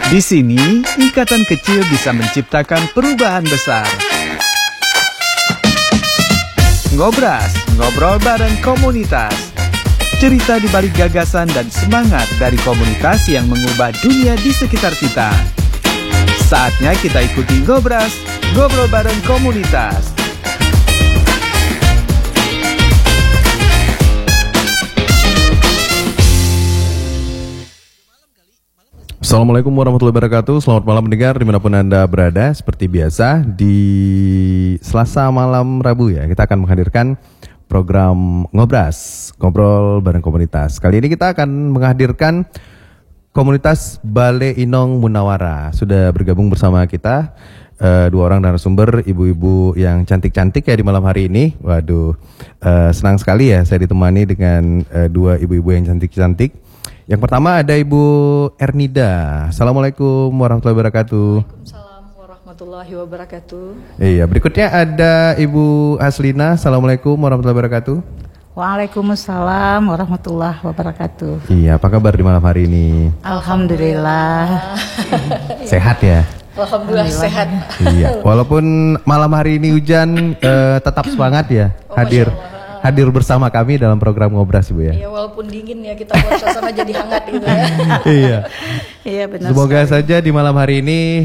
Di sini, ikatan kecil bisa menciptakan perubahan besar. Ngobras, ngobrol bareng komunitas. Cerita di balik gagasan dan semangat dari komunitas yang mengubah dunia di sekitar kita. Saatnya kita ikuti Ngobras, ngobrol bareng komunitas. Assalamualaikum warahmatullahi wabarakatuh. Selamat malam pendengar dimanapun Anda berada. Seperti biasa di Selasa malam Rabu ya, kita akan menghadirkan program Ngobras, ngobrol bareng komunitas. Kali ini kita akan menghadirkan komunitas Bale Inong Munawara. Sudah bergabung bersama kita dua orang narasumber, ibu-ibu yang cantik-cantik ya di malam hari ini. Waduh, senang sekali ya saya ditemani dengan dua ibu-ibu yang cantik-cantik. Yang pertama ada Ibu Ernida. Assalamualaikum warahmatullahi wabarakatuh. Waalaikumsalam warahmatullahi wabarakatuh. Iya, berikutnya ada Ibu Aslina. Assalamualaikum warahmatullahi wabarakatuh. Waalaikumsalam warahmatullahi wabarakatuh. Iya, apa kabar di malam hari ini? Alhamdulillah. Sehat ya? Alhamdulillah sehat. Iya, walaupun malam hari ini hujan, tetap semangat ya hadir bersama kami dalam program Ngobras, Ibu ya. Iya, walaupun dingin ya, kita buat suasana jadi hangat gitu ya. Iya. Iya benar. Semoga saja di malam hari ini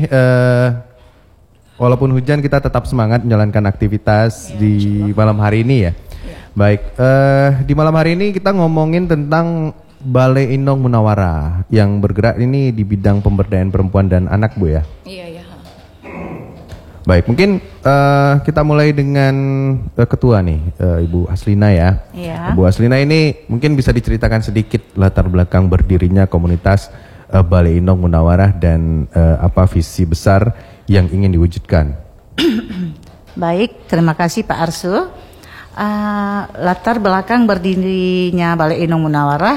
walaupun hujan kita tetap semangat menjalankan aktivitas di malam hari ini ya. Baik, di malam hari ini kita ngomongin tentang Bale Inong Munawara yang bergerak ini di bidang pemberdayaan perempuan dan anak, Bu ya. Iya. Baik, mungkin kita mulai dengan ketua nih, Ibu Aslina ya. Iya. Ibu Aslina ini mungkin bisa diceritakan sedikit latar belakang berdirinya komunitas Bale Inong Munawara dan apa visi besar yang ingin diwujudkan. Baik, terima kasih Pak Arsul. Latar belakang berdirinya Bale Inong Munawara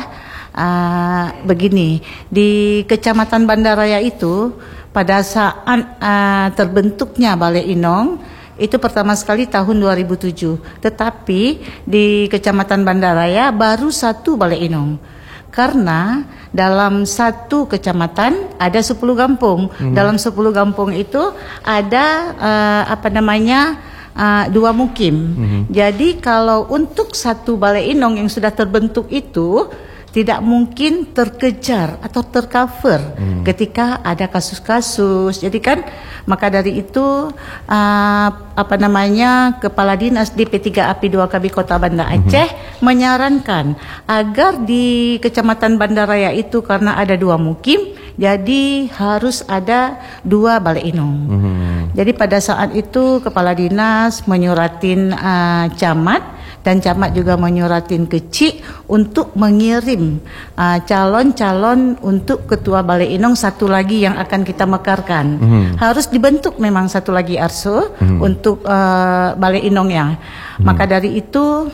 begini, di Kecamatan Bandaraya itu pada saat terbentuknya Bale Inong itu pertama sekali tahun 2007. Tetapi di Kecamatan Bandaraya baru satu Bale Inong. Karena dalam satu kecamatan ada 10 kampung. Dalam 10 kampung itu ada dua mukim. Jadi kalau untuk satu Bale Inong yang sudah terbentuk itu tidak mungkin terkejar atau tercover ketika ada kasus-kasus. Jadi kan maka dari itu Kepala Dinas DP3AP 2KB Kota Banda Aceh menyarankan agar di Kecamatan Bandaraya itu karena ada dua mukim, jadi harus ada dua Bale Inong. Jadi pada saat itu Kepala Dinas menyuratin camat, dan camat juga menyuratin ke Cik untuk mengirim calon-calon untuk ketua Bale Inong satu lagi yang akan kita mekarkan. Harus dibentuk memang satu lagi Arso untuk Bale Inong yang. Maka dari itu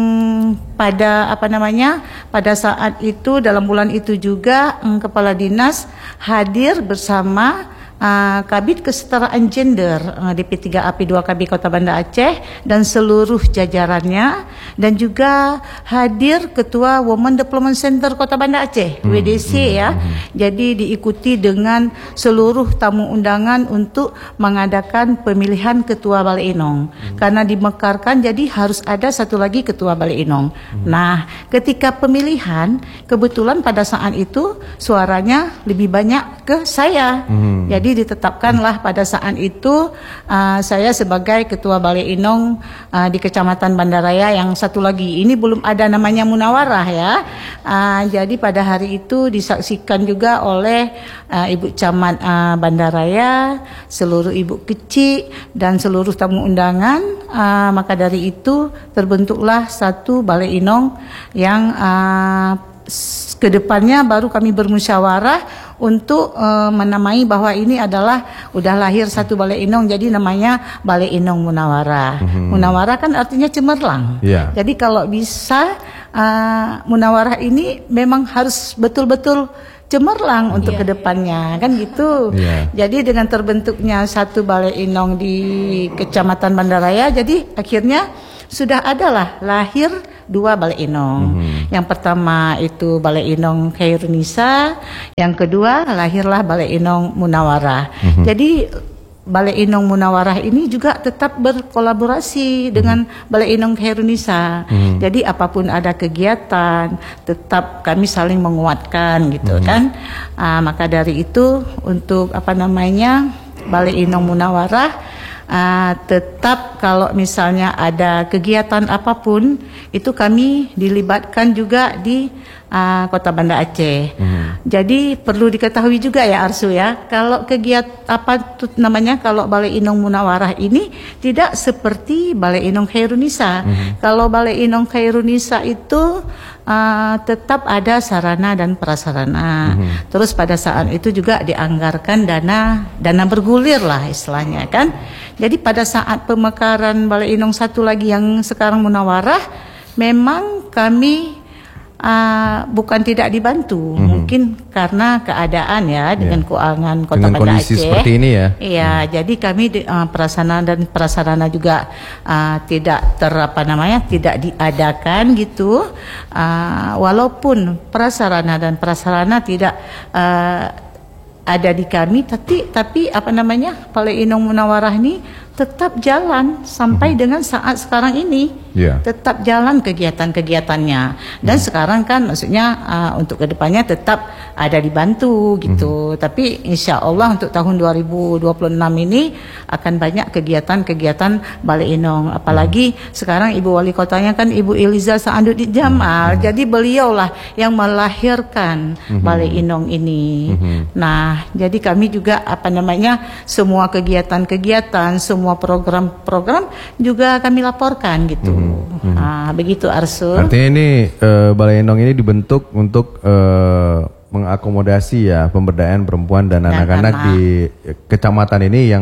pada saat itu dalam bulan itu juga Kepala Dinas hadir bersama Kabid Kesetaraan Gender DP3AP 2KB Kota Banda Aceh dan seluruh jajarannya, dan juga hadir Ketua Women Development Center Kota Banda Aceh WDC ya. Jadi diikuti dengan seluruh tamu undangan untuk mengadakan pemilihan Ketua Bale Inong. Karena dimekarkan jadi harus ada satu lagi Ketua Bale Inong. Nah, ketika pemilihan kebetulan pada saat itu suaranya lebih banyak ke saya. Jadi ditetapkanlah pada saat itu saya sebagai Ketua Bale Inong di Kecamatan Bandaraya. Yang satu lagi ini belum ada namanya Munawarah ya. Jadi pada hari itu disaksikan juga oleh Ibu Camat Bandaraya, seluruh ibu kecil dan seluruh tamu undangan. Maka dari itu terbentuklah satu Bale Inong yang kedepannya baru kami bermusyawarah untuk menamai bahwa ini adalah udah lahir satu Bale Inong, jadi namanya Bale Inong Munawara. Munawara kan artinya cemerlang. Jadi kalau bisa Munawara ini memang harus betul-betul cemerlang untuk kedepannya kan gitu. Jadi dengan terbentuknya satu Bale Inong di Kecamatan Bandaraya, jadi akhirnya sudah adalah lahir dua Balai Inong. Yang pertama itu Balai Inong Khairunisa, yang kedua lahirlah Balai Inong Munawarah. Jadi Balai Inong Munawarah ini juga tetap berkolaborasi dengan Balai Inong Khairunisa. Jadi apapun ada kegiatan, tetap kami saling menguatkan gitu kan. Maka dari itu untuk Balai Inong Munawarah tetap kalau misalnya ada kegiatan apapun itu kami dilibatkan juga di Kota Banda Aceh. Jadi perlu diketahui juga ya Arsu ya, kalau kegiatan kalau Balai Inong Munawarah ini tidak seperti Balai Inong Khairunisa. Kalau Balai Inong Khairunisa itu tetap ada sarana dan prasarana. Terus pada saat itu juga dianggarkan dana bergulir lah istilahnya kan. Jadi pada saat pemekaran Balai Inong satu lagi yang sekarang Munawarah, memang kami bukan tidak dibantu, mungkin karena keadaan ya dengan keuangan Kota dengan Banda kondisi Aceh seperti ini ya. Iya, jadi kami prasarana dan prasarana juga tidak tidak diadakan gitu. Walaupun prasarana dan prasarana tidak ada di kami, tapi Balai Inong Munawarah ini tetap jalan sampai dengan saat sekarang ini. Tetap jalan kegiatan-kegiatannya. Dan sekarang kan maksudnya untuk kedepannya tetap ada dibantu gitu. Tapi insya Allah untuk tahun 2026 ini akan banyak kegiatan-kegiatan Balai Inong. Apalagi sekarang Ibu Wali Kotanya kan Ibu Eliza Sa'aduddin Jamal. Jadi beliaulah yang melahirkan Balai Inong ini. Nah, jadi kami juga semua kegiatan-kegiatan, semua program-program juga kami laporkan gitu. Begitu Arsul. Artinya ini Balai Inong ini dibentuk untuk mengakomodasi ya pemberdayaan perempuan dan anak-anak di kecamatan ini yang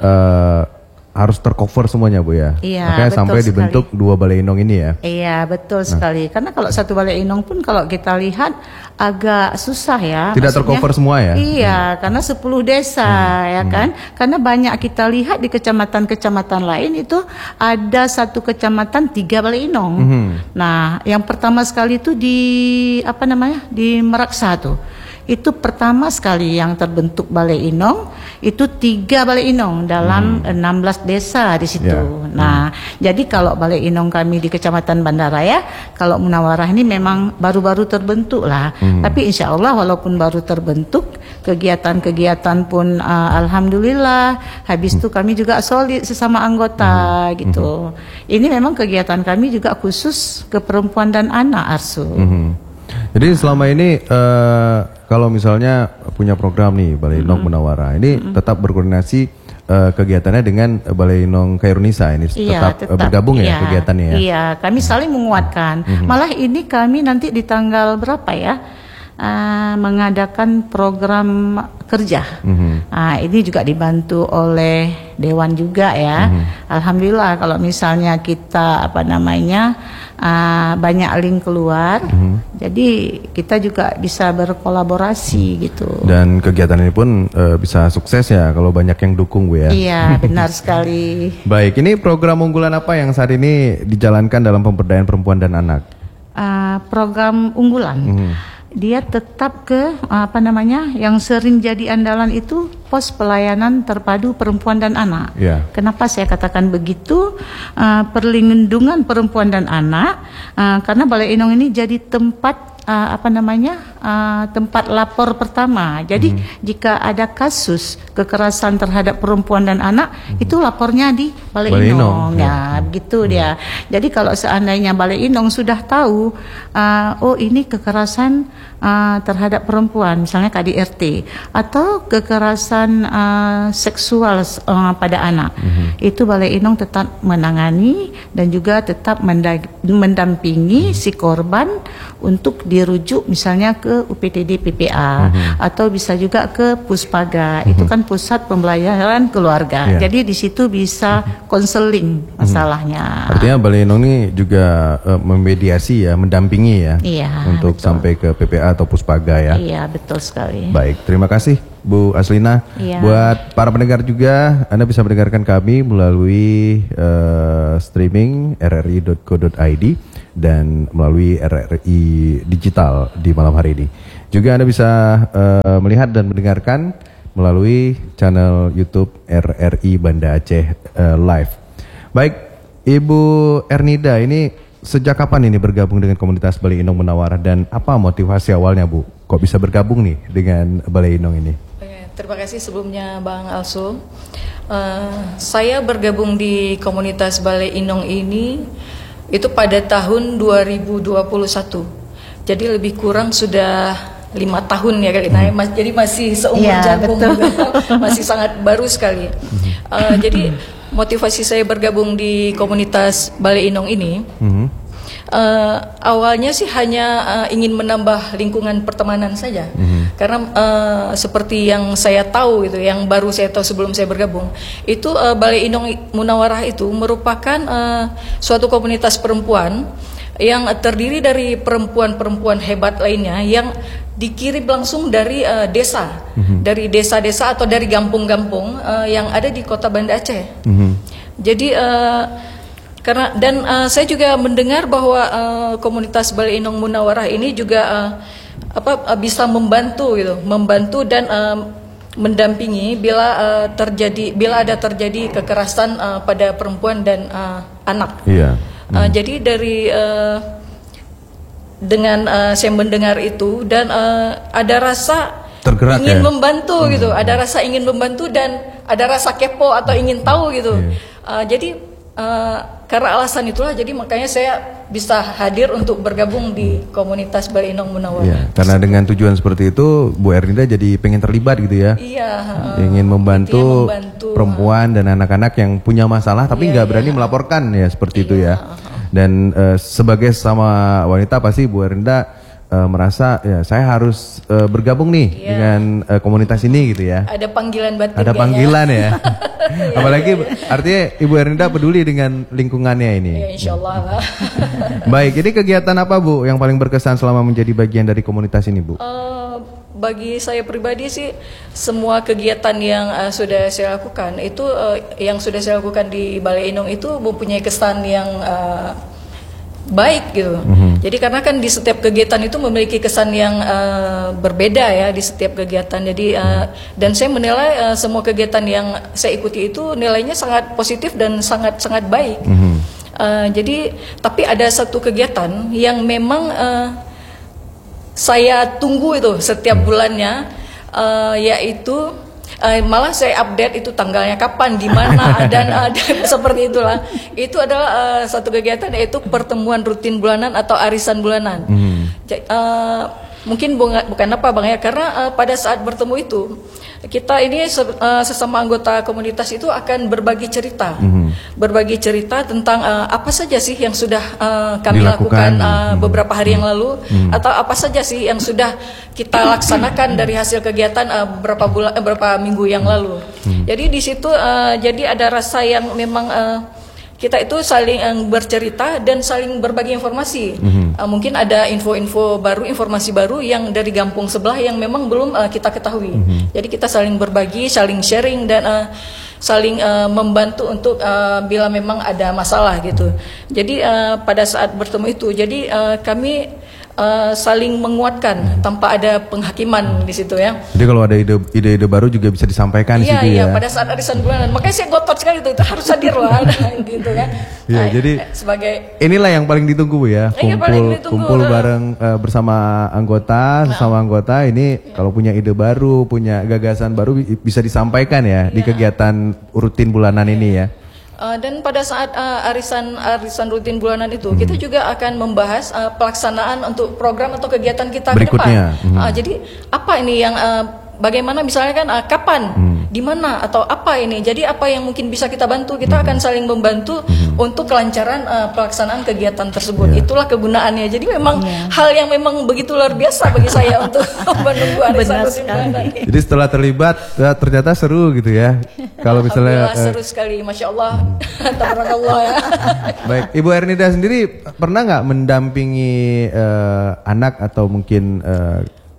harus tercover semuanya Bu ya. Iya, makanya sampai dibentuk dua Balai Inong ini ya. Iya, betul sekali. Karena kalau satu Balai Inong pun kalau kita lihat agak susah ya. Tidak tercover semua ya. Iya, karena 10 desa ya kan. Karena banyak kita lihat di kecamatan-kecamatan lain itu ada satu kecamatan 3 Balai Inong. Nah, yang pertama sekali itu di Meraksa tuh. Itu pertama sekali yang terbentuk Balai Inong, itu 3 Balai Inong dalam 16 desa di situ. Nah, jadi kalau Balai Inong kami di Kecamatan Bandaraya, kalau Munawarah ini memang baru-baru terbentuk lah. Tapi insya Allah walaupun baru terbentuk, kegiatan-kegiatan pun alhamdulillah. Habis itu kami juga solid sesama anggota gitu. Ini memang kegiatan kami juga khusus ke perempuan dan anak Arsu. Jadi selama ini kalau misalnya punya program nih Balai Inong Munawarah ini tetap berkoordinasi kegiatannya dengan Balai Inong Khairunisa ini tetap bergabung ya kegiatannya ya. Iya, kami saling menguatkan. Malah ini kami nanti di tanggal berapa ya? Mengadakan program kerja. Ini juga dibantu oleh Dewan juga ya. Alhamdulillah kalau misalnya kita banyak link keluar, jadi kita juga bisa berkolaborasi gitu. Dan kegiatan ini pun bisa sukses ya kalau banyak yang dukung Bu ya. Iya, benar sekali. Baik, ini program unggulan apa yang saat ini dijalankan dalam pemberdayaan perempuan dan anak? Program unggulan. Dia tetap ke yang sering jadi andalan itu pos pelayanan terpadu perempuan dan anak. Kenapa saya katakan begitu? Perlindungan perempuan dan anak karena Balai Inong ini jadi tempat tempat lapor pertama. Jadi jika ada kasus kekerasan terhadap perempuan dan anak, itu lapornya di Balai Inong. Ya, begitu dia. Jadi kalau seandainya Balai Inong sudah tahu, oh ini kekerasan terhadap perempuan, misalnya KDRT, atau kekerasan seksual pada anak, itu Balai Inong tetap menangani dan juga tetap mendampingi si korban untuk dirujuk misalnya ke UPTD PPA atau bisa juga ke Puspaga. Itu kan pusat pembelajaran keluarga. Jadi di situ bisa konseling masalahnya. Artinya Balai Inong ini juga memediasi ya, mendampingi ya, untuk sampai ke PPA atau Puspaga ya. Iya, betul sekali. Baik, terima kasih Bu Aslina. Buat para pendengar juga, Anda bisa mendengarkan kami melalui streaming rri.co.id dan melalui RRI Digital di malam hari ini. Juga Anda bisa melihat dan mendengarkan melalui channel YouTube RRI Banda Aceh Live. Baik, Ibu Ernida, ini sejak kapan ini bergabung dengan komunitas Balai Inong Munawarah dan apa motivasi awalnya, Bu? Kok bisa bergabung nih dengan Balai Inong ini? Terima kasih sebelumnya Bang Also. Saya bergabung di komunitas Balai Inong ini itu pada tahun 2021. Jadi lebih kurang sudah 5 tahun ya kali. Jadi masih seumur jagung, masih sangat baru sekali. Jadi motivasi saya bergabung di komunitas Balai Inong ini, awalnya sih hanya ingin menambah lingkungan pertemanan saja. Karena seperti yang saya tahu gitu, yang baru saya tahu sebelum saya bergabung, itu Balai Inong Munawarah itu merupakan suatu komunitas perempuan yang terdiri dari perempuan-perempuan hebat lainnya yang dikirim langsung dari desa, dari desa-desa atau dari kampung-kampung yang ada di Kota Banda Aceh. Jadi karena saya juga mendengar bahwa komunitas Balai Inong Munawarah ini juga bisa membantu dan mendampingi bila ada terjadi kekerasan pada perempuan dan anak. Jadi dari dengan saya mendengar itu dan ada rasa tergerak, ingin membantu gitu, ada rasa ingin membantu dan ada rasa kepo atau ingin tahu gitu. Jadi karena alasan itulah, jadi makanya saya bisa hadir untuk bergabung di komunitas Balai Inong Munawarah. Karena dengan tujuan seperti itu, Bu Ernida jadi pengen terlibat gitu ya. Ingin membantu perempuan dan anak-anak yang punya masalah tapi nggak berani melaporkan ya, seperti itu ya. Dan sebagai sama wanita pasti Bu Ernida merasa ya saya harus bergabung nih dengan komunitas ini gitu ya. Ada panggilan batin. Ada panggilan ya. Apalagi artinya Ibu Ernida peduli dengan lingkungannya ini. Ya, insyaallah. Baik, ini kegiatan apa Bu yang paling berkesan selama menjadi bagian dari komunitas ini, Bu? Bagi saya pribadi sih semua kegiatan yang sudah saya lakukan itu yang sudah saya lakukan di Balai Inong itu mempunyai kesan yang baik gitu. Jadi karena kan di setiap kegiatan itu memiliki kesan yang berbeda ya di setiap kegiatan. Jadi dan saya menilai semua kegiatan yang saya ikuti itu nilainya sangat positif dan sangat baik. Jadi tapi ada satu kegiatan yang memang saya tunggu itu setiap bulannya, yaitu malah saya update itu tanggalnya kapan, di mana dan seperti itulah. Itu adalah satu kegiatan yaitu pertemuan rutin bulanan atau arisan bulanan. Mungkin bukan apa Bang ya, karena pada saat bertemu itu kita ini sesama anggota komunitas itu akan berbagi cerita, berbagi cerita tentang apa saja sih yang sudah kami lakukan beberapa hari yang lalu, atau apa saja sih yang sudah kita laksanakan dari hasil kegiatan beberapa minggu yang lalu. Jadi di situ jadi ada rasa yang memang kita itu saling bercerita dan saling berbagi informasi. Mungkin ada info-info baru, informasi baru yang dari kampung sebelah yang memang belum kita ketahui. Jadi kita saling berbagi, saling sharing dan saling membantu untuk bila memang ada masalah gitu. Jadi pada saat bertemu itu, jadi kami saling menguatkan tanpa ada penghakiman di situ ya. Jadi kalau ada ide-ide baru juga bisa disampaikan di situ ya. Iya, pada saat arisan bulanan. Makanya saya gotot sekali itu harus hadir lah gitu kan. Iya, jadi sebagai inilah yang paling ditunggu Bu ya. Kumpul bareng bersama anggota, sesama anggota ini kalau punya ide baru, punya gagasan baru bisa disampaikan ya di kegiatan rutin bulanan ini ya. Dan pada saat arisan rutin bulanan itu kita juga akan membahas pelaksanaan untuk program atau kegiatan kita berikutnya. Ke depan. Jadi apa ini yang bagaimana misalnya kan kapan, di mana atau apa ini. Jadi apa yang mungkin bisa kita bantu, kita akan saling membantu untuk kelancaran pelaksanaan kegiatan tersebut. Itulah kegunaannya. Jadi memang hal yang memang begitu luar biasa bagi saya untuk menunggu arisan rutin bulanan. Jadi setelah terlibat ternyata seru gitu ya. Kalau misalnya seru sekali, masya Allah, tabarakallah ya. Baik, Ibu Ernida sendiri pernah nggak mendampingi anak atau mungkin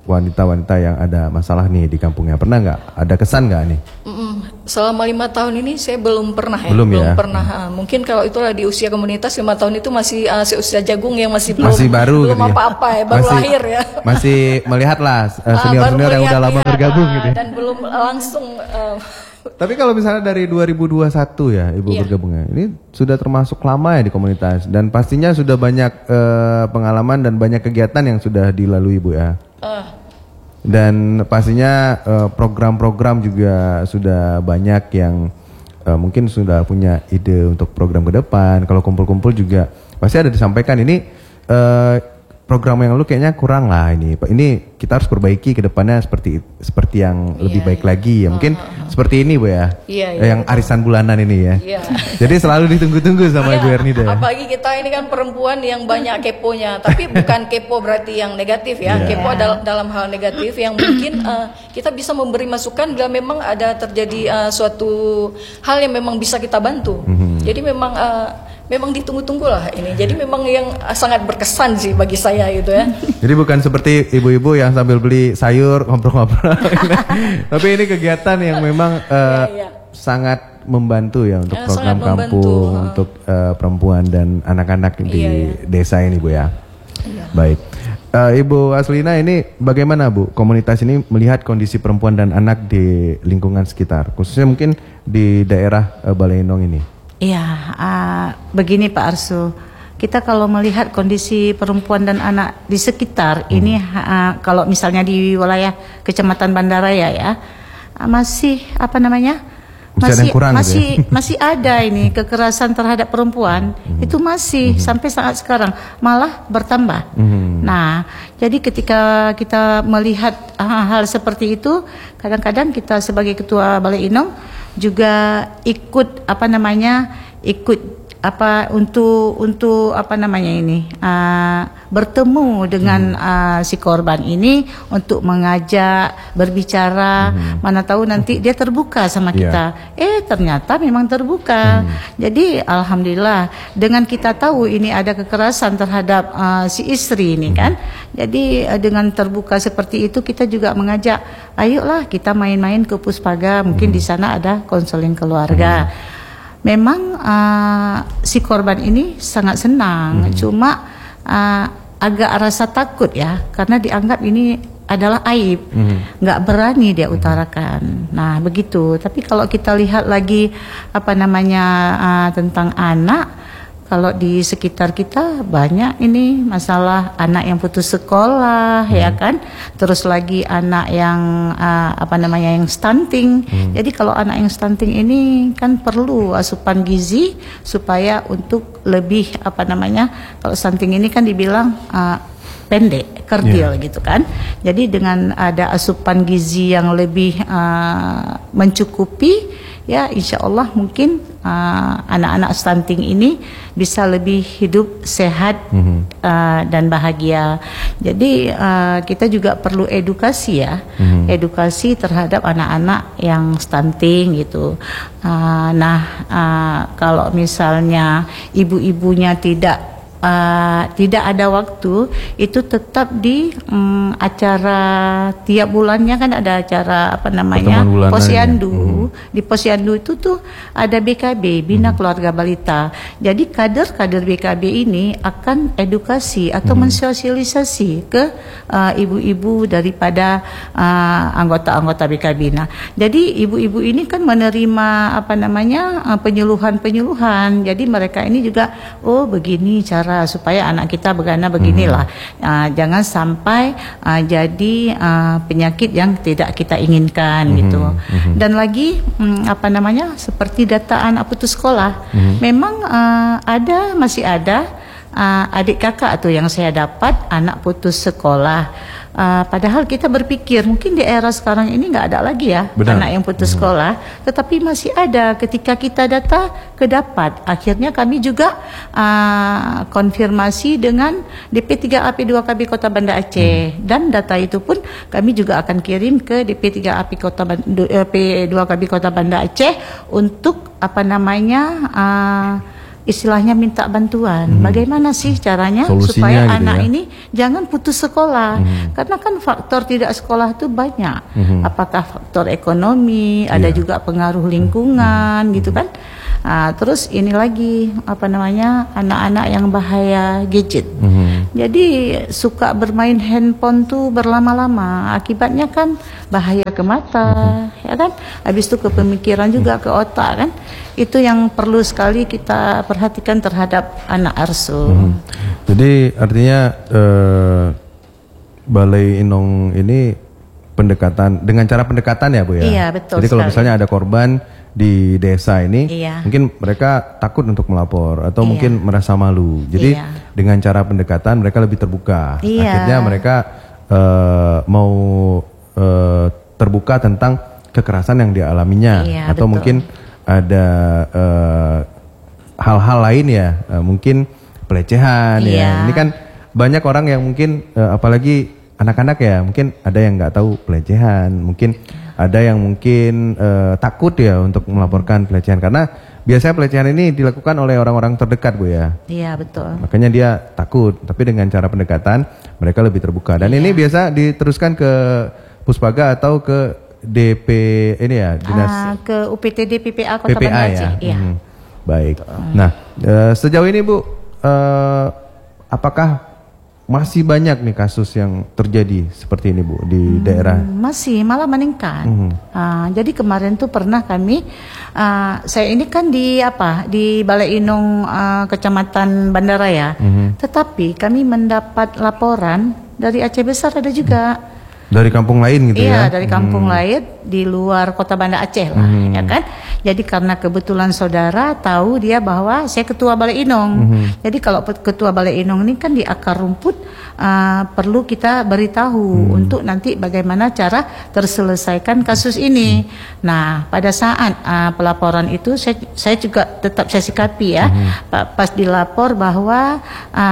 wanita-wanita yang ada masalah nih di kampungnya? Pernah nggak? Ada kesan nggak nih? Selama 5 tahun ini saya belum pernah ya. Belum pernah. Mungkin kalau itulah di usia komunitas 5 tahun itu masih seusia jagung yang masih baru belum gitu ya? apa-apa ya, baru lahir ya. Masih melihat lah senior-senior yang udah lama bergabung gitu ya. Dan belum langsung. Tapi kalau misalnya dari 2021 ya Ibu bergabungnya, ini sudah termasuk lama ya di komunitas dan pastinya sudah banyak pengalaman dan banyak kegiatan yang sudah dilalui Ibu ya. Dan pastinya program-program juga sudah banyak yang mungkin sudah punya ide untuk program ke depan. Kalau kumpul-kumpul juga pasti ada disampaikan ini program yang lu kayaknya kurang lah ini. Ini kita harus perbaiki ke depannya seperti yang lebih baik lagi ya. Mungkin seperti ini Bu ya. Yang arisan bulanan ini ya. Jadi selalu ditunggu-tunggu sama Ibu Ernida. Apalagi kita ini kan perempuan yang banyak keponya, tapi bukan kepo berarti yang negatif ya. Kepo dalam hal negatif yang mungkin kita bisa memberi masukan bila memang ada terjadi suatu hal yang memang bisa kita bantu. Jadi memang ditunggu-tunggu lah ini. Jadi memang yang sangat berkesan sih bagi saya gitu ya. Jadi bukan seperti ibu-ibu yang sambil beli sayur ngobrol-ngobrol. Tapi ini kegiatan yang memang sangat membantu ya untuk program kampung, untuk perempuan dan anak-anak di desa ini Bu ya. Baik. Ibu Aslina, ini bagaimana Bu komunitas ini melihat kondisi perempuan dan anak di lingkungan sekitar, khususnya mungkin di daerah Baleenong ini? Iya, begini Pak Arsu, kita kalau melihat kondisi perempuan dan anak di sekitar ini, kalau misalnya di wilayah Kecamatan Bandaraya ya, masih masih ada ini kekerasan terhadap perempuan, itu masih sampai saat sekarang malah bertambah. Nah, jadi ketika kita melihat hal seperti itu, kadang-kadang kita sebagai ketua Baleenong juga ikut bertemu dengan si korban ini untuk mengajak berbicara, mana tahu nanti dia terbuka sama kita. Ternyata memang terbuka. Jadi alhamdulillah dengan kita tahu ini ada kekerasan terhadap si istri ini kan. Jadi dengan terbuka seperti itu kita juga mengajak, ayolah kita main-main ke Puspaga, mungkin di sana ada konseling keluarga. Memang si korban ini sangat senang, cuma agak rasa takut ya, karena dianggap ini adalah aib, nggak berani dia utarakan. Nah begitu. Tapi kalau kita lihat lagi tentang anak, kalau di sekitar kita banyak ini masalah anak yang putus sekolah, ya kan. Terus lagi anak yang yang stunting. Jadi kalau anak yang stunting ini kan perlu asupan gizi supaya untuk lebih kalau stunting ini kan dibilang pendek, kerdil gitu kan. Jadi dengan ada asupan gizi yang lebih mencukupi, ya insya Allah mungkin anak-anak stunting ini bisa lebih hidup sehat dan bahagia. Jadi kita juga perlu edukasi ya, edukasi terhadap anak-anak yang stunting gitu. Kalau misalnya ibu-ibunya tidak ada waktu, itu tetap di acara tiap bulannya kan ada acara posyandu. Di posyandu itu tuh ada BKB, Bina Keluarga Balita. Jadi kader-kader BKB ini akan edukasi atau mensosialisasi ke ibu-ibu daripada anggota-anggota BKB. Nah, jadi ibu-ibu ini kan menerima penyuluhan-penyuluhan. Jadi mereka ini juga begini cara supaya anak kita beginilah. Jangan sampai jadi penyakit yang tidak kita inginkan gitu. Dan lagi seperti data anak putus sekolah, memang masih ada adik kakak tuh yang saya dapat anak putus sekolah. Padahal kita berpikir mungkin di era sekarang ini nggak ada lagi ya anak yang putus sekolah, tetapi masih ada. Ketika kita data kedapat, akhirnya kami juga konfirmasi dengan DP3AP 2KB Kota Banda Aceh, dan data itu pun kami juga akan kirim ke DP3AP P2KB Kota Banda Aceh untuk istilahnya minta bantuan. Bagaimana sih caranya Solusinya supaya gitu anak ya. ini jangan putus sekolah? Karena kan faktor tidak sekolah itu banyak. Apakah faktor ekonomi, ada juga pengaruh lingkungan gitu kan. Terus ini lagi anak-anak yang bahaya gadget. Jadi suka bermain handphone tuh berlama-lama. Akibatnya kan bahaya ke mata, ya kan? Habis itu ke pemikiran juga, ke otak kan. Itu yang perlu sekali kita perhatikan terhadap anak ARSO. Jadi artinya Balai Inong ini dengan cara pendekatan ya Bu ya. Iya, betul Jadi kalau sekali. misalnya ada korban di desa ini, Iya. mungkin mereka takut untuk melapor atau mungkin merasa malu. Jadi Iya. dengan cara pendekatan mereka lebih terbuka. Iya. Akhirnya mereka mau terbuka tentang kekerasan yang dialaminya, Iya, atau betul. mungkin ada hal-hal lain ya, mungkin pelecehan ya. Iya. Ini kan banyak orang yang mungkin apalagi anak-anak ya, mungkin ada yang nggak tahu pelecehan, mungkin ada yang mungkin takut ya untuk melaporkan pelecehan, karena biasanya pelecehan ini dilakukan oleh orang-orang terdekat Bu ya. Iya, betul. Makanya dia takut, tapi dengan cara pendekatan mereka lebih terbuka. Dan ini biasa diteruskan ke Puspaga atau ke DP ini ya, Dinas Ke UPTD PPA Kota PPA Banda ya. Aceh. Iya. Baik. Nah, sejauh ini Bu, apakah masih banyak nih kasus yang terjadi seperti ini Bu di daerah? Masih malah meningkat. Jadi kemarin tuh pernah kami, saya ini kan di Balai Inong Kecamatan Bandaraya, tetapi kami mendapat laporan dari Aceh Besar ada juga. Dari kampung lain gitu ya? Iya, dari kampung lain di luar Kota Banda Aceh lah, ya kan. Jadi karena kebetulan saudara tahu dia bahwa saya ketua Balai Inong. Jadi kalau ketua Balai Inong ini kan di akar rumput perlu kita beritahu untuk nanti bagaimana cara terselesaikan kasus ini. Nah, pada saat pelaporan itu saya juga tetap saya sikapi ya. Pas dilapor bahwa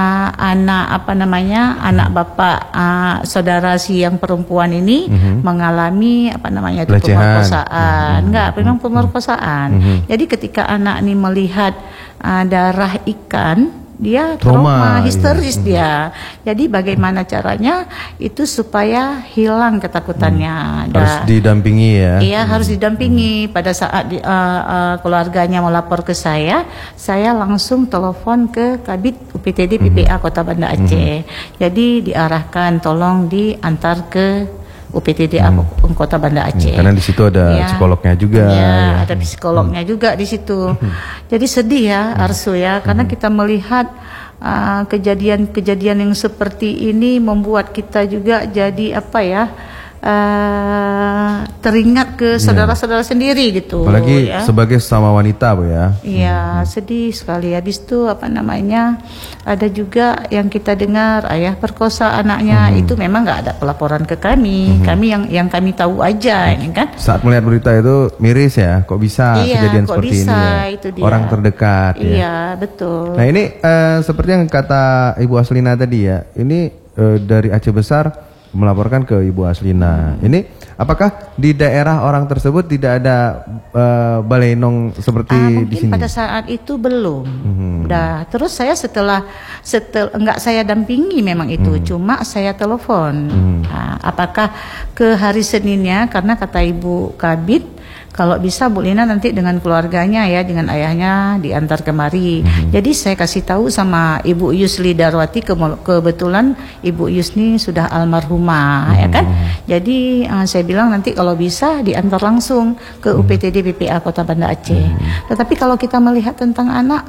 anak bapak saudara si yang perempuan ini mengalami pemerkosaan. Enggak, memang pemerkosaan. Jadi ketika anak ini melihat darah ikan, dia trauma, histeris dia. Jadi bagaimana caranya itu supaya hilang ketakutannya. Harus didampingi ya? Iya, harus didampingi. Pada saat keluarganya melapor ke saya langsung telepon ke Kabid UPTD PPA Kota Banda Aceh. Jadi diarahkan tolong diantar ke UPTD Kota Banda Aceh. Karena di situ ada psikolognya juga. Ya, ada psikolognya juga di situ. Jadi sedih ya Arso ya, karena kita melihat kejadian-kejadian yang seperti ini membuat kita juga jadi teringat ke saudara-saudara sendiri gitu. Apalagi ya. sebagai sesama wanita Bu ya. Iya, sedih sekali. Habis itu ada juga yang kita dengar ayah perkosa anaknya, itu memang nggak ada pelaporan ke kami. Kami yang kami tahu aja, ini kan. Saat melihat berita itu miris ya, kok bisa kejadian kok seperti bisa, ini ya. itu dia. Orang terdekat ya. Iya, betul. Nah ini seperti yang kata Ibu Aslina tadi ya, ini dari Aceh Besar melaporkan ke Ibu Aslina. Ini apakah di daerah orang tersebut tidak ada Balai Inong seperti di mungkin sini? pada saat itu belum. Udah. Terus saya setelah enggak saya dampingi memang itu, cuma saya telepon. Nah, apakah ke hari Seninnya, karena kata Ibu Kabid kalau bisa Bu Lina nanti dengan keluarganya ya, dengan ayahnya diantar kemari. Jadi saya kasih tahu sama Ibu Yusli Darwati, kebetulan Ibu Yusni sudah almarhumah ya kan. Jadi saya bilang nanti kalau bisa diantar langsung ke UPTD PPA Kota Banda Aceh. Tetapi kalau kita melihat tentang anak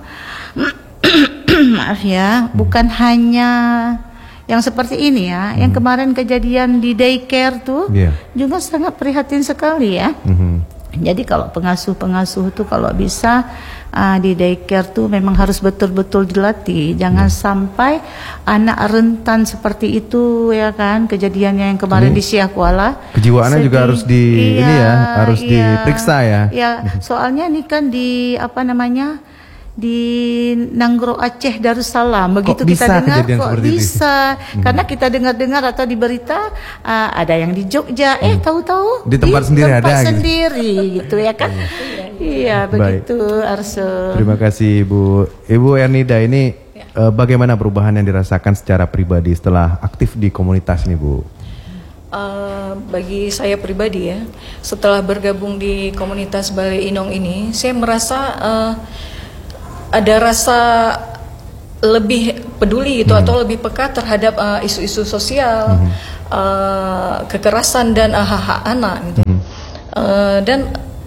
maaf ya, bukan hanya yang seperti ini ya, yang kemarin kejadian di daycare tuh juga sangat prihatin sekali ya. Jadi kalau pengasuh-pengasuh tuh kalau bisa di daycare tuh memang harus betul-betul dilatih. Jangan sampai anak rentan seperti itu ya kan, kejadiannya yang kemarin di Siak Kuala. Kejiwaannya juga harus harus diperiksa ya. Ya, soalnya ini kan di di Nanggro Aceh Darussalam. Begitu kita dengar kok bisa. Karena kita dengar-dengar atau di berita ada yang di Jogja, tahu-tahu di tempat sendiri ada sendiri gitu ya kan. Iya, begitu Arsul. Terima kasih Ibu Ernida. Ini bagaimana perubahan yang dirasakan secara pribadi setelah aktif di komunitas ini, Bu? Bagi saya pribadi ya, setelah bergabung di komunitas Balai Inong ini, saya merasa ada rasa lebih peduli gitu atau lebih peka terhadap isu-isu sosial, kekerasan dan hak-hak anak gitu. Dan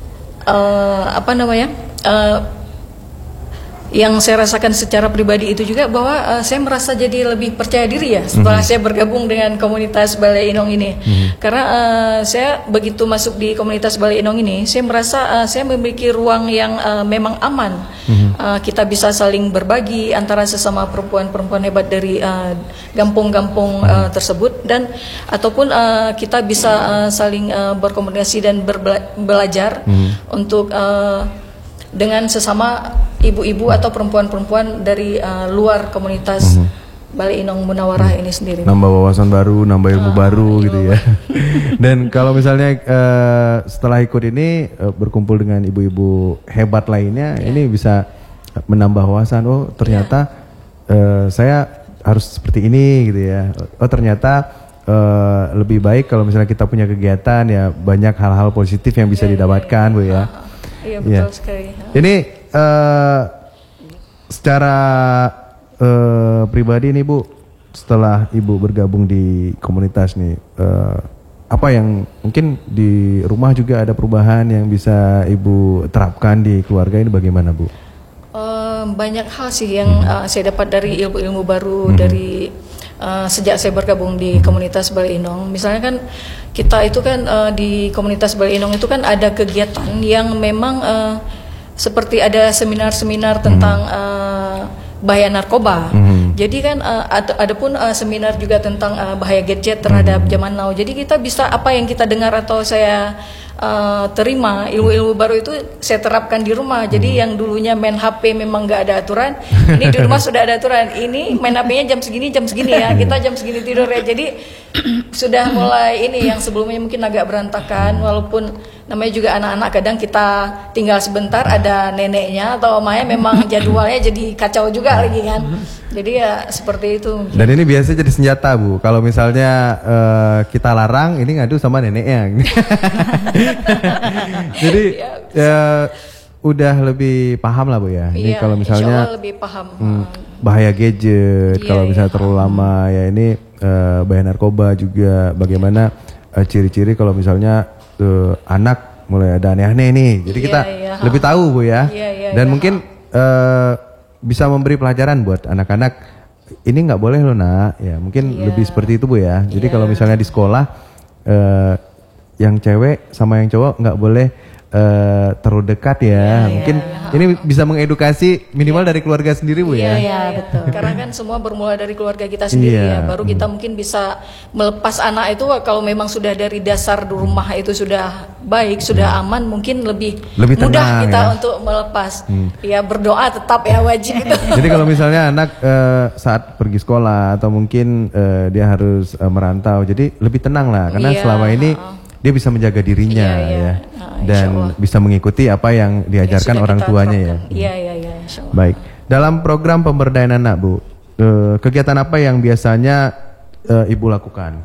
yang saya rasakan secara pribadi itu juga bahwa saya merasa jadi lebih percaya diri ya setelah saya bergabung dengan komunitas Balai Inong ini. Karena saya begitu masuk di komunitas Balai Inong ini, saya merasa saya memiliki ruang yang memang aman. Kita bisa saling berbagi antara sesama perempuan-perempuan hebat dari kampung-kampung tersebut, dan ataupun kita bisa saling berkomunikasi dan belajar untuk dengan sesama ibu-ibu atau perempuan-perempuan dari luar komunitas Balai Inong Munawarah ini sendiri. Nambah wawasan baru, nambah ilmu baru gitu ya. Dan kalau misalnya setelah ikut ini berkumpul dengan ibu-ibu hebat lainnya, ini bisa menambah wawasan. Oh ternyata saya harus seperti ini gitu ya. Oh ternyata lebih baik kalau misalnya kita punya kegiatan ya, banyak hal-hal positif yang bisa didapatkan, Bu ya. Iya betul sekali. Ini secara pribadi nih Bu, setelah Ibu bergabung di komunitas nih, apa yang mungkin di rumah juga ada perubahan yang bisa Ibu terapkan di keluarga ini, bagaimana Bu? Banyak hal sih yang saya dapat dari ilmu-ilmu baru dari sejak saya bergabung di komunitas Balai Inong. Misalnya kan kita itu kan di komunitas Balai Inong itu kan ada kegiatan yang memang seperti ada seminar-seminar tentang bahaya narkoba. Jadi kan ada pun seminar juga tentang bahaya gadget terhadap zaman now. Jadi kita bisa apa yang kita dengar atau saya terima ilmu-ilmu baru itu saya terapkan di rumah. Jadi yang dulunya main HP memang nggak ada aturan, ini di rumah sudah ada aturan. Ini main HP-nya jam segini ya, kita jam segini tidur ya. Jadi sudah mulai ini yang sebelumnya mungkin agak berantakan, walaupun namanya juga anak-anak kadang kita tinggal sebentar ada neneknya atau omanya, memang jadwalnya jadi kacau juga lagi kan. Jadi ya seperti itu. Dan ini biasanya jadi senjata Bu, kalau misalnya kita larang, ini ngadu sama neneknya. Jadi udah lebih paham lah Bu ya. Ini kalau misalnya insya Allah lebih paham. Bahaya gadget, kalau misalnya terlalu lama ya, ini bahaya narkoba juga. Bagaimana ciri-ciri kalau misalnya anak mulai ada aneh-aneh nih. Jadi kita lebih tahu Bu ya. Dan mungkin bisa memberi pelajaran buat anak-anak, ini nggak boleh loh nak, ya mungkin lebih seperti itu Bu ya. Jadi kalau misalnya di sekolah yang cewek sama yang cowok nggak boleh terlalu dekat ya. Mungkin ini bisa mengedukasi minimal dari keluarga sendiri Bu ya. Iya betul. Karena kan semua bermula dari keluarga kita sendiri ya. Baru kita mungkin bisa melepas anak itu kalau memang sudah dari dasar di rumah itu sudah baik, sudah aman, mungkin lebih mudah tenang, kita untuk melepas. Ya berdoa tetap ya wajib itu. Jadi kalau misalnya anak saat pergi sekolah atau mungkin dia harus merantau, jadi lebih tenang lah karena selama ini dia bisa menjaga dirinya ya. Dan bisa mengikuti apa yang diajarkan orang tuanya ya. Iya, insya Allah. Baik. Dalam program pemberdayaan anak Bu, kegiatan apa yang biasanya Ibu lakukan?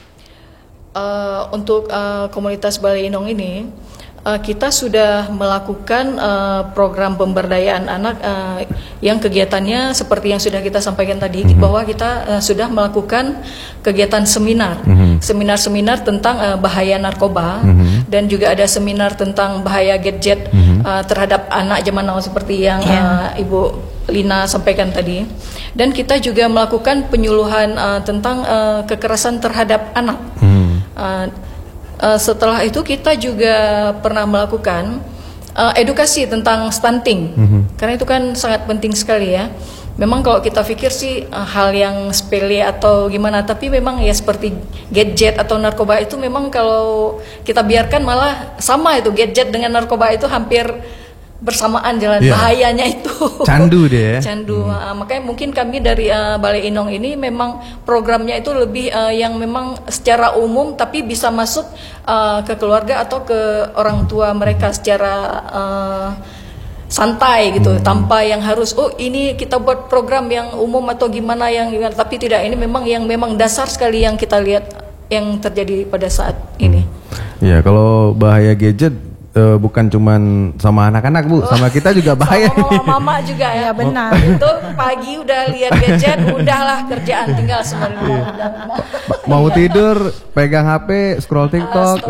Untuk komunitas Balai Inong ini, kita sudah melakukan program pemberdayaan anak yang kegiatannya seperti yang sudah kita sampaikan tadi, bahwa kita sudah melakukan kegiatan seminar tentang bahaya narkoba, dan juga ada seminar tentang bahaya gadget terhadap anak zaman now seperti yang Ibu Lina sampaikan tadi. Dan kita juga melakukan penyuluhan tentang kekerasan terhadap anak. Setelah itu kita juga pernah melakukan edukasi tentang stunting, karena itu kan sangat penting sekali ya. Memang kalau kita pikir sih hal yang sepele atau gimana, tapi memang ya seperti gadget atau narkoba itu memang kalau kita biarkan malah sama itu, gadget dengan narkoba itu hampir bersamaan jalan, Iya. bahayanya itu. Candu deh ya. Candu. Makanya mungkin kami dari Balai Inong ini memang programnya itu lebih yang memang secara umum tapi bisa masuk ke keluarga atau ke orang tua mereka secara santai gitu, tanpa yang harus ini kita buat program yang umum atau gimana tapi tidak, ini memang yang memang dasar sekali yang kita lihat yang terjadi pada saat ini. Ya, kalau bahaya gadget bukan cuman sama anak-anak Bu, sama kita juga bahaya. Sama mama juga ya. Benar. Itu pagi udah lihat gadget, udahlah kerjaan tinggal semua. Mau tidur pegang HP, scroll TikTok,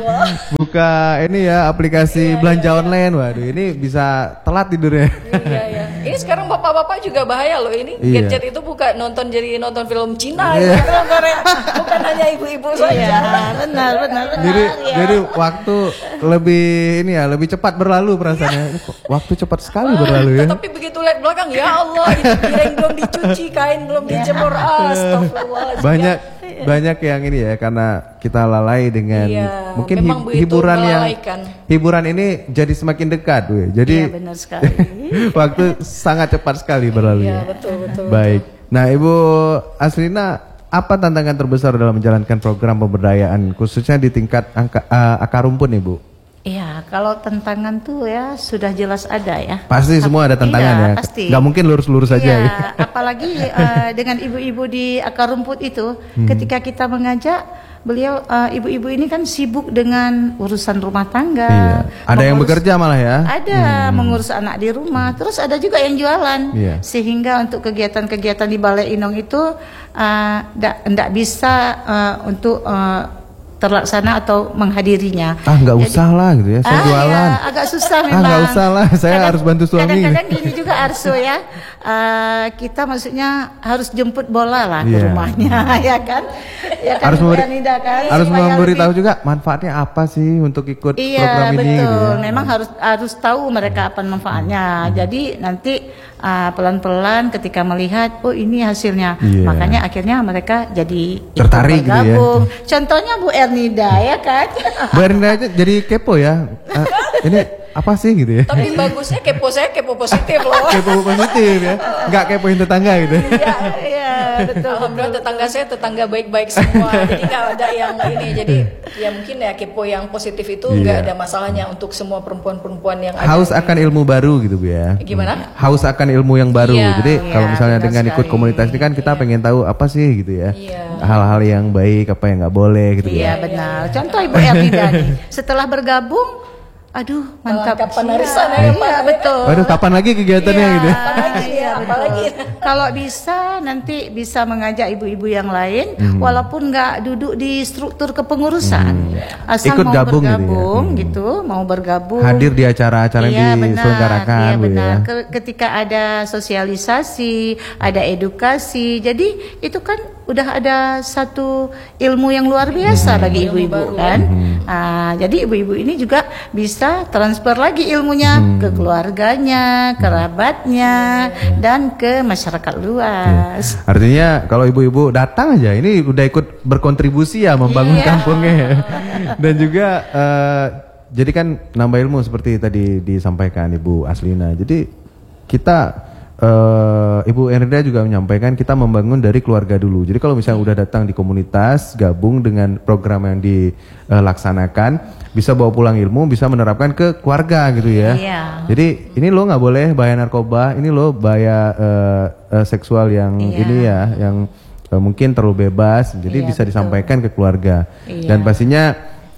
buka ini ya aplikasi belanja online. Waduh, ini bisa telat tidurnya. Iya. Ini sekarang bapak-bapak juga bahaya loh ini. Iya. Gadget itu bukan nonton film Cina, Iya. film Korea. Bukan hanya ibu-ibu saja. Iya, benar. Jadi waktu lebih cepat berlalu perasaannya. Waktu cepat sekali berlalu ya. Tapi begitu lihat belakang, ya Allah, ini piring belum dicuci, kain belum dijemur. Astagfirullah. Banyak yang ini ya, karena kita lalai dengan Iya, mungkin memang begitu hiburan melalaikan. hiburan ini jadi semakin dekat, Bu. Jadi Iya, benar sekali. waktu sangat cepat sekali berlalu. Iya, betul. Baik. Nah, Ibu Aslina, apa tantangan terbesar dalam menjalankan program pemberdayaan khususnya di tingkat akar rumput nih, Bu? Iya, kalau tantangan tuh ya sudah jelas ada ya. Pasti semua ada tantangan Iya, ya. pasti. Nggak mungkin lurus-lurus saja Iya, ya. apalagi dengan ibu-ibu di akar rumput itu, ketika kita mengajak beliau, ibu-ibu ini kan sibuk dengan urusan rumah tangga. Iya. Ada yang mengurus- bekerja malah ya. Ada mengurus anak di rumah, terus ada juga yang jualan. Iya. Sehingga untuk kegiatan-kegiatan di Balai Inong itu ndak bisa untuk terlaksana atau menghadirinya. Nggak usah lah gitu ya. Saya jualan. Ya, agak susah memang. Nggak usah lah, saya harus bantu suami. Kadang-kadang gini juga Arso ya, kita maksudnya harus jemput bola lah ke Iya. rumahnya, ya kan? Ya kan, Harus Bu memberi- Yanida kan? Harus Supaya memberitahu lebih- juga manfaatnya apa sih untuk ikut Iya program ini betul, gitu ya. memang harus tahu mereka apa manfaatnya. Jadi nanti pelan-pelan ketika melihat ini hasilnya, Iya. makanya akhirnya mereka jadi ikut Tertarik gitu ya. bergabung. Contohnya Bu Ernida ya kan? Bu Erinda aja jadi kepo ya. Ini apa sih gitu ya? Tapi bagusnya saya kepo positif loh. Kepo positif ya. Nggak kepoin tetangga gitu. Iya betul. Alhamdulillah tetangga saya tetangga baik-baik semua. Jadi nggak ada yang ini. Jadi ya mungkin ya kepo yang positif itu nggak Iya. ada masalahnya untuk semua perempuan-perempuan yang ada. Haus akan ilmu baru gitu Bu ya. Gimana? Haus akan ilmu yang baru. Iya. Jadi kalau Iya, misalnya benar dengan ikut sekali. komunitas ini kan kita pengen tahu apa sih gitu ya. Iya. Hal-hal yang baik, apa yang nggak boleh gitu Iya ya. benar. Contoh Ibu Ernida nih, setelah bergabung, aduh mantap. Kapan arisan ya, Iya Pak? betul. Waduh, kapan lagi kegiatannya gitu ya? Apalagi ya, apalagi. Kalau bisa nanti bisa mengajak ibu-ibu yang lain, walaupun nggak duduk di struktur kepengurusan, asal Ikut mau gabung gitu ya. bergabung gitu, mau bergabung. Hadir di acara-acara yang diselenggarakan Iya Bu benar. ya. Ketika ada sosialisasi, ada edukasi, jadi itu kan udah ada satu ilmu yang luar biasa bagi ibu-ibu kan. Jadi ibu-ibu ini juga bisa transfer lagi ilmunya ke keluarganya, kerabatnya, dan ke masyarakat luas. Artinya kalau ibu-ibu datang aja ini udah ikut berkontribusi ya membangun Iya. kampungnya ya. Dan juga jadi kan nambah ilmu seperti tadi disampaikan Ibu Aslina. Jadi kita Ibu Ernida juga menyampaikan kita membangun dari keluarga dulu. Jadi kalau misalnya udah datang di komunitas, gabung dengan program yang dilaksanakan, bisa bawa pulang ilmu, bisa menerapkan ke keluarga gitu ya. Iya. Jadi ini lo nggak boleh bahaya narkoba, ini lo bahaya seksual yang Iya. ini ya, yang mungkin terlalu bebas. Jadi Iya, bisa betul. disampaikan ke keluarga. Iya. Dan pastinya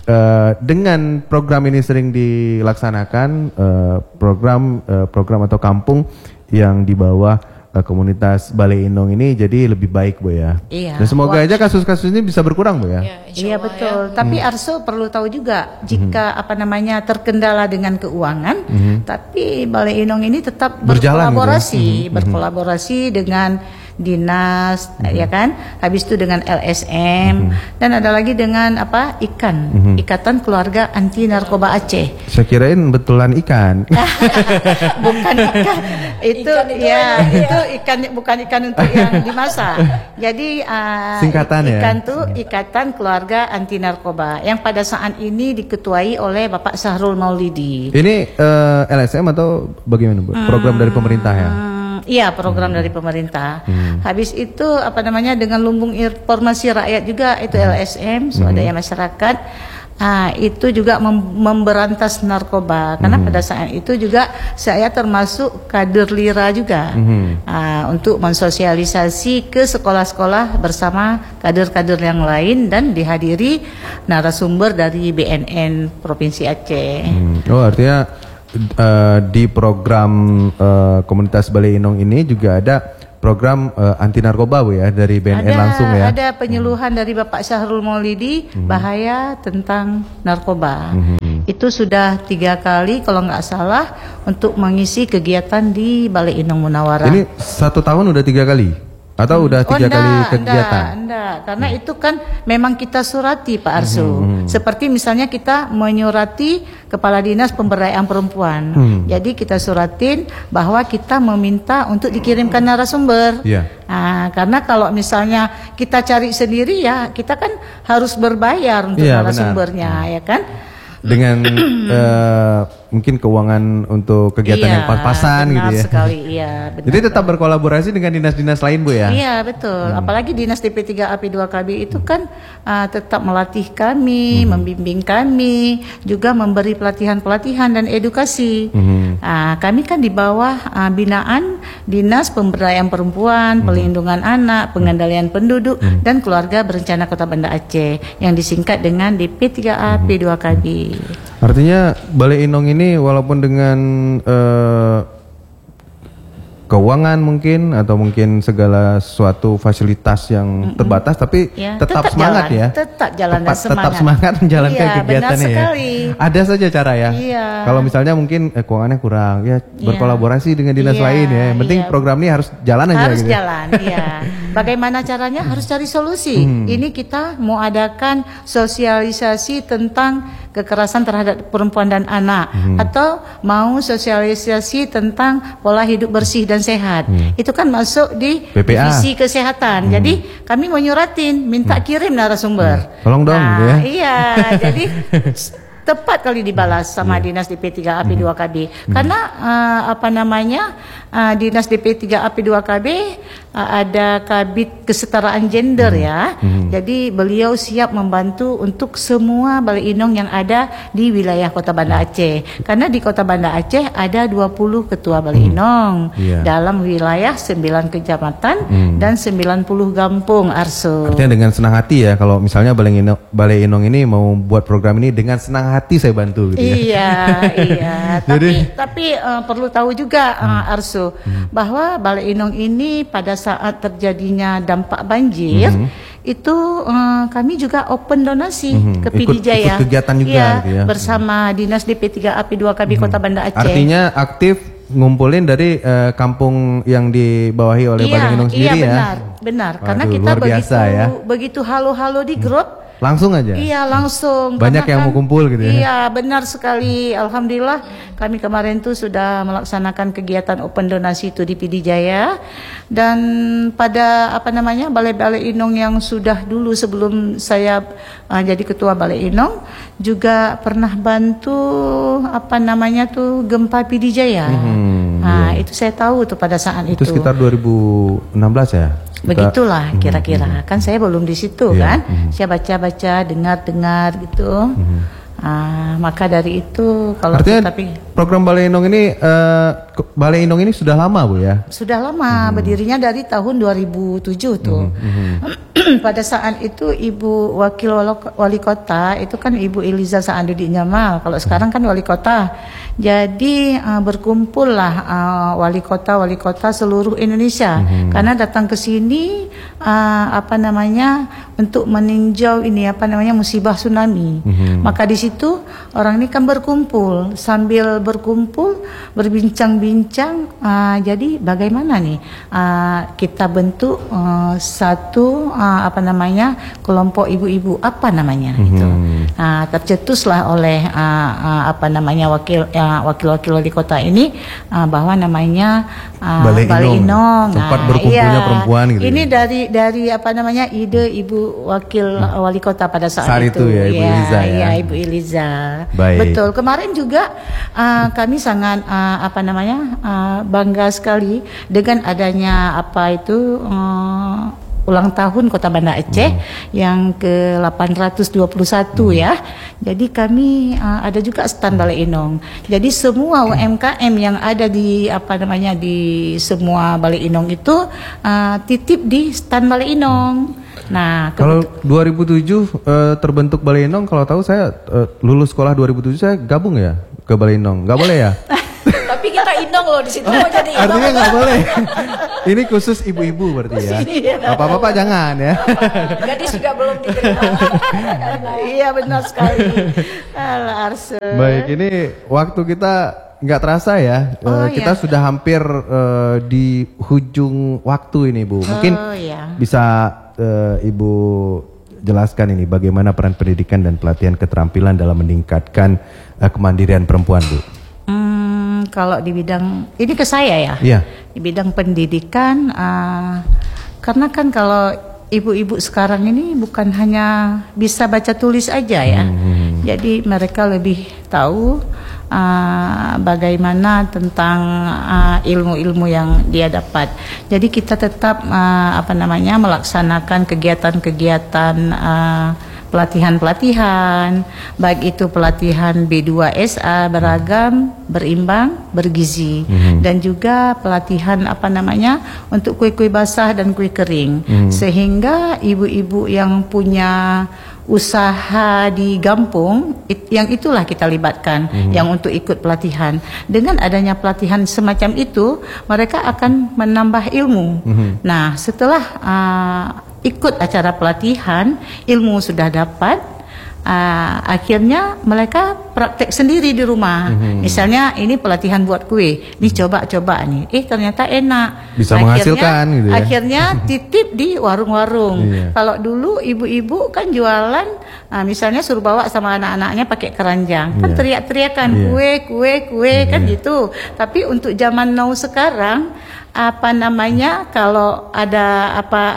dengan program ini sering dilaksanakan, program atau kampung yang di bawah komunitas Balai Inong ini jadi lebih baik Bu ya. Iya. Dan semoga aja kasus-kasus ini bisa berkurang Bu ya. Ya, insya Iya Allah betul. ya. Tapi Arso perlu tahu juga jika terkendala dengan keuangan, tapi Balai Inong ini tetap Berjalan gitu ya? berkolaborasi dengan dinas, ya kan. Habis itu dengan LSM, dan ada lagi dengan apa, Ikatan Keluarga Anti Narkoba Aceh. Saya kirain betulan ikan. Bukan ikan, itu Ikan itu ya, enak, itu ikan, bukan ikan untuk yang dimasak. Jadi Singkatan ya? ikan tuh Ikatan Keluarga Anti Narkoba yang pada saat ini diketuai oleh Bapak Sahrul Maulidi. Ini LSM atau bagaimana Bu? Program dari pemerintah ya? Iya, program dari pemerintah. Habis itu apa namanya, dengan lumbung informasi rakyat juga, itu LSM, swadaya masyarakat. Itu juga memberantas narkoba, karena pada saat itu juga saya termasuk kader Lira juga, untuk mensosialisasi ke sekolah-sekolah bersama kader-kader yang lain, dan dihadiri narasumber dari BNN Provinsi Aceh. Oh, artinya di program komunitas Balai Inong ini juga ada program anti narkoba Bu ya, dari BNN langsung ya. Ada penyuluhan dari Bapak Sahrul Maulidi bahaya tentang narkoba. Itu sudah 3 kali kalau nggak salah untuk mengisi kegiatan di Balai Inong Munawarah. Ini 1 tahun udah 3 kali? Atau udah 3 kali kegiatan? Enggak, karena itu kan memang kita surati Pak Arsu. Seperti misalnya kita menyurati Kepala Dinas Pemberdayaan Perempuan. Jadi kita suratin bahwa kita meminta untuk dikirimkan narasumber. Karena kalau misalnya kita cari sendiri ya, kita kan harus berbayar untuk narasumbernya, ya kan? Dengan mungkin keuangan untuk kegiatan yang pas-pasan gitu ya. Sekali, iya, benar. Jadi tetap berkolaborasi dengan dinas-dinas lain Bu ya? Iya, betul. Apalagi Dinas DP3AP2KB itu kan tetap melatih kami, membimbing kami, juga memberi pelatihan-pelatihan dan edukasi. Kami kan di bawah binaan Dinas Pemberdayaan Perempuan, Pelindungan Anak, Pengendalian Penduduk, dan Keluarga Berencana Kota Banda Aceh, yang disingkat dengan DP3AP2KB. Artinya Balai Inong ini walaupun dengan keuangan mungkin atau mungkin segala suatu fasilitas yang terbatas, tapi tetap semangat jalan, ya. Tetap jalan dan semangat. Tetap semangat menjalankan kegiatannya ya. Ada saja cara ya. Kalau misalnya mungkin keuangannya kurang ya, berkolaborasi dengan dinas lain ya. Yang penting program ini harus jalan aja harus gitu. Jalan, iya. Bagaimana caranya? Harus cari solusi. Ini kita mau adakan sosialisasi tentang kekerasan terhadap perempuan dan anak, atau mau sosialisasi tentang pola hidup bersih dan sehat. Itu kan masuk di divisi kesehatan. Jadi kami mau nyuratin, minta kirim narasumber. Tolong dong gitu ya. Iya, jadi tepat kali dibalas sama Dinas DP3AP2KB. Karena Dinas DP3AP2KB ada Kabid Kesetaraan Gender ya. Jadi beliau siap membantu untuk semua Balai Inong yang ada di wilayah Kota Banda Aceh. Karena di Kota Banda Aceh ada 20 ketua Balai Inong dalam wilayah 9 kecamatan dan 90 kampung, Arso. Artinya dengan senang hati ya, kalau misalnya Balai Inong ini mau buat program ini, dengan senang hati saya bantu gitu ya. Iya. Tapi perlu tahu juga Arso, bahwa Balai Inong ini pada saat terjadinya dampak banjir itu kami juga open donasi ke PD Jaya. Ikut kegiatan juga gitu ya. Bersama Dinas DP3AP2KB Kota Banda Aceh. Artinya aktif ngumpulin dari kampung yang dibawahi oleh Balai Inong sendiri ya. Benar. Waduh, Karena kita begitu halo-halo di grup, langsung aja. Iya, langsung. Banyak yang mau kumpul gitu ya. Iya, benar sekali. Alhamdulillah kami kemarin tuh sudah melaksanakan kegiatan open donasi itu di PD Jaya, dan pada Balai-Balai Inong yang sudah dulu sebelum saya jadi ketua Balai Inong juga pernah bantu gempa PD Jaya. Itu saya tahu tuh pada saat itu. Itu sekitar 2016 ya. Begitulah kira-kira. Kan saya belum di situ kan. Saya baca-baca, dengar-dengar gitu. Maka dari itu kalau artinya program Balai Inong ini sudah lama Bu ya? Sudah lama, berdirinya dari tahun 2007 tuh. Pada saat itu Ibu Wakil Wali Kota itu kan Ibu Eliza Saadudin Jamal. Kalau sekarang kan Wali Kota. Jadi berkumpullah wali kota seluruh Indonesia karena datang ke sini untuk meninjau musibah tsunami. Maka di situ orang ini kan berkumpul sambil berkumpul, berbincang-bincang. Jadi bagaimana nih kita bentuk satu kelompok ibu-ibu itu. Tercetuslah oleh wakil-wakil wali kota ini bahwa namanya Balai Inong. Tempat berkumpulnya perempuan gitu. Ini dari ide Ibu Wakil Wali Kota pada saat itu ya, Ibu Eliza ya. Iya, Ibu Eliza. Baik. Betul. Kemarin juga kami sangat bangga sekali dengan adanya ulang tahun Kota Banda Aceh yang ke-821 ya. Jadi kami ada juga stand Balai Inong. Jadi semua UMKM yang ada di di semua Balai Inong itu titip di stand Balai Inong. Nah, kalau 2007 terbentuk Balai Inong, kalau tahu saya lulus sekolah 2007 saya gabung ya ke Balai Inong. Nggak boleh ya? Tapi kita Inong loh di situ mau jadi Inong. Artinya nggak boleh. Ini khusus ibu-ibu berarti ya. Bapak-bapak jangan ya. Gadis juga belum diterima. Iya benar sekali. Baik, ini waktu kita nggak terasa ya. Kita sudah hampir di hujung waktu ini, Bu. Mungkin bisa Ibu jelaskan ini bagaimana peran pendidikan dan pelatihan keterampilan dalam meningkatkan kemandirian perempuan, Bu. Kalau di bidang ini ke saya ya, di bidang pendidikan, karena kan kalau ibu-ibu sekarang ini bukan hanya bisa baca tulis aja ya, jadi mereka lebih tahu bagaimana tentang ilmu-ilmu yang dia dapat. Jadi kita tetap melaksanakan kegiatan-kegiatan pelatihan-pelatihan, baik itu pelatihan B2SA beragam, berimbang, bergizi, dan juga pelatihan untuk kue-kue basah dan kue kering, sehingga ibu-ibu yang punya usaha di Gampung, yang itulah kita libatkan, yang untuk ikut pelatihan. Dengan adanya pelatihan semacam itu, mereka akan menambah ilmu. Nah, setelah ikut acara pelatihan, ilmu sudah dapat, akhirnya mereka praktek sendiri di rumah. Misalnya ini pelatihan buat kue, ini coba-coba nih, ternyata enak. Bisa menghasilkan gitu ya. Akhirnya titip di warung-warung. Kalau dulu ibu-ibu kan jualan, misalnya suruh bawa sama anak-anaknya pakai keranjang, kan teriak-teriakan kue kan gitu. Tapi untuk zaman now sekarang, kalau ada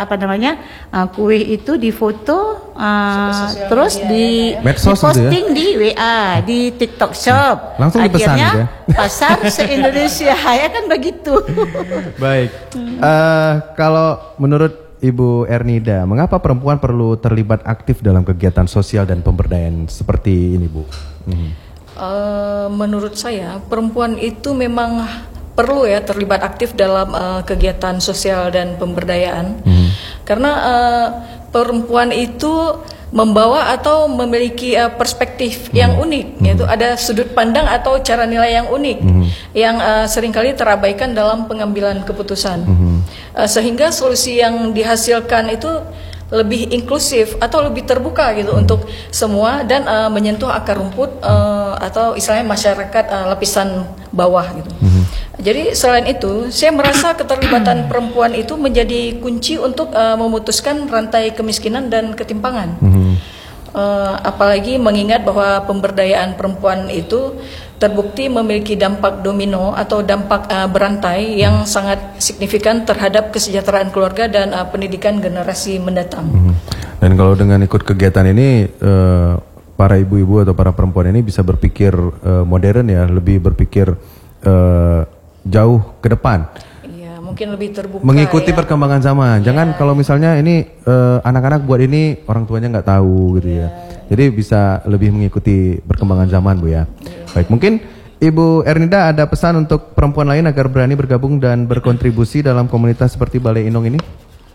kue itu difoto, terus diposting di WA, di TikTok Shop, langsung dipesan akhirnya gitu ya? pasar se-Indonesia ya kan begitu. Baik, kalau menurut Ibu Ernida, mengapa perempuan perlu terlibat aktif dalam kegiatan sosial dan pemberdayaan seperti ini, Bu? Menurut saya perempuan itu memang perlu ya terlibat aktif dalam kegiatan sosial dan pemberdayaan, karena perempuan itu membawa atau memiliki perspektif yang unik, yaitu ada sudut pandang atau cara nilai yang unik yang seringkali terabaikan dalam pengambilan keputusan, sehingga solusi yang dihasilkan itu lebih inklusif atau lebih terbuka gitu untuk semua dan menyentuh akar rumput atau istilahnya masyarakat lapisan bawah gitu. Jadi selain itu, saya merasa keterlibatan perempuan itu menjadi kunci untuk memutuskan rantai kemiskinan dan ketimpangan. Apalagi mengingat bahwa pemberdayaan perempuan itu terbukti memiliki dampak domino atau dampak berantai yang sangat signifikan terhadap kesejahteraan keluarga dan pendidikan generasi mendatang. Dan kalau dengan ikut kegiatan ini, para ibu-ibu atau para perempuan ini bisa berpikir modern ya, lebih berpikir jauh ke depan. Iya, mungkin lebih terbuka. Mengikuti ya perkembangan zaman. Jangan kalau misalnya ini anak-anak buat ini orang tuanya nggak tahu gitu ya. Jadi bisa lebih mengikuti perkembangan zaman, Bu ya. Baik, mungkin Ibu Ernida ada pesan untuk perempuan lain agar berani bergabung dan berkontribusi dalam komunitas seperti Balai Inong ini?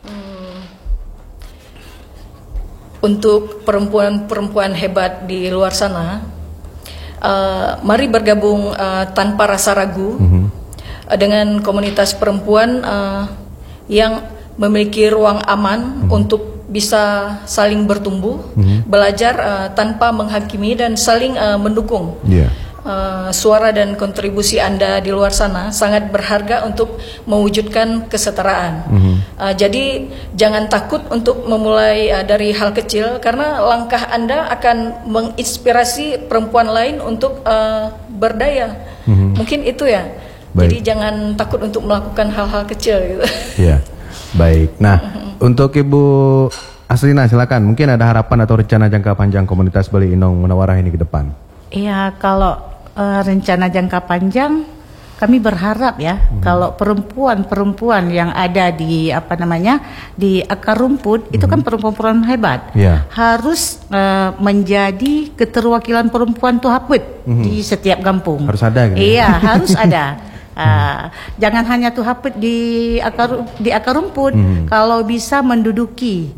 Untuk perempuan-perempuan hebat di luar sana, mari bergabung tanpa rasa ragu dengan komunitas perempuan yang memiliki ruang aman untuk bisa saling bertumbuh, belajar tanpa menghakimi dan saling mendukung. suara dan kontribusi Anda di luar sana sangat berharga untuk mewujudkan kesetaraan. Jadi jangan takut untuk memulai dari hal kecil, karena langkah Anda akan menginspirasi perempuan lain untuk berdaya. Mungkin itu ya. Baik. Jadi jangan takut untuk melakukan hal-hal kecil gitu. Iya. Baik. Nah, untuk Ibu Aslina silakan. Mungkin ada harapan atau rencana jangka panjang komunitas Bali Inong Munawarah ini ke depan. Iya, kalau rencana jangka panjang kami berharap ya, kalau perempuan-perempuan yang ada di di akar rumput itu kan perempuan-perempuan hebat, harus menjadi keterwakilan perempuan tuh haput di setiap kampung. Harus ada gitu. Iya, harus ada. Jangan hanya tuh haput di akar rumput, kalau bisa menduduki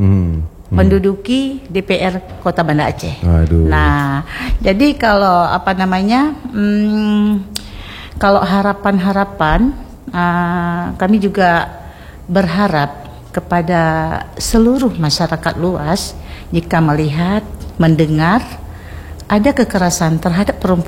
DPR Kota Banda Aceh. Aduh. Nah, jadi kalau kalau harapan-harapan, kami juga berharap kepada seluruh masyarakat luas, jika melihat, mendengar ada kekerasan terhadap perempuan